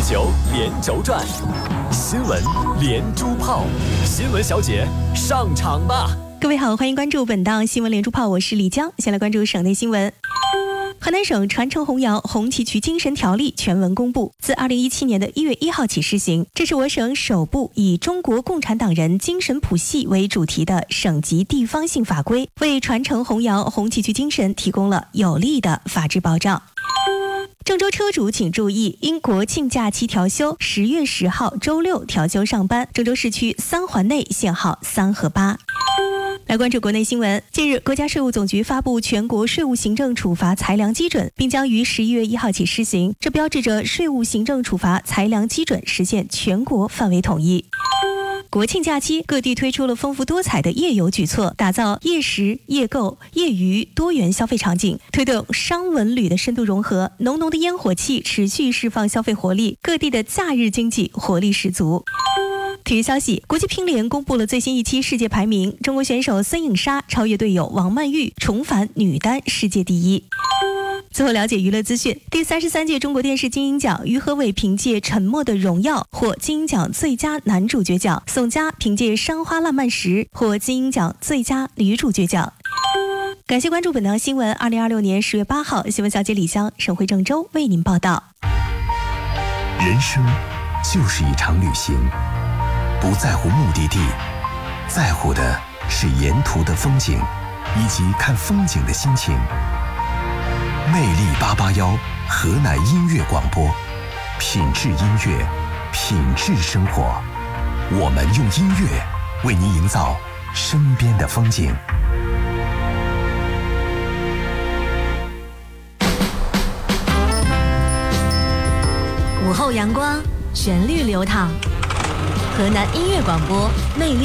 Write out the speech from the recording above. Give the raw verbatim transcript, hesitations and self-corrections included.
地球连轴转，新闻连珠炮，新闻小姐上场吧！ 各位好，欢迎关注本档新闻连珠炮，我是李江。先来关注省内新闻。河南省传承弘扬红旗渠精神条例全文公布，自二零一七年的一月一号起施行。这是我省首部以中国共产党人精神谱系为主题的省级地方性法规，为传承弘扬红旗渠精神提供了有力的法治保障。郑州车主请注意，因国庆假期调休，十月十号周六调休上班。郑州市区三环内限号三和八。来关注国内新闻。近日，国家税务总局发布全国税务行政处罚裁量基准，并将于十一月一号起施行。这标志着税务行政处罚裁量基准实现全国范围统一。国庆假期，各地推出了丰富多彩的夜游举措，打造夜食、夜购、夜娱多元消费场景，推动商文旅的深度融合。浓浓的烟火气持续释放消费活力，各地的假日经济活力十足。体育消息，国际乒联公布了最新一期世界排名，中国选手孙颖莎超越队友王曼玉，重返女单世界第一。最后了解娱乐资讯，第三十三届中国电视金鹰奖，于和伟凭借《沉默的荣耀》获金鹰奖最佳男主角奖，宋佳凭借《山花烂漫时》获金鹰奖最佳女主角奖。感谢关注本档新闻。二零二六年十月八号，新闻小姐李湘，省会郑州为您报道。 人生就是一场旅行，不在乎目的地，在乎的是沿途的风景以及看风景的心情。魅力八八幺河南音乐广播，品质音乐，品质生活。我们用音乐为您营造身边的风景。 午后阳光，旋律流淌，河南音乐广播，魅力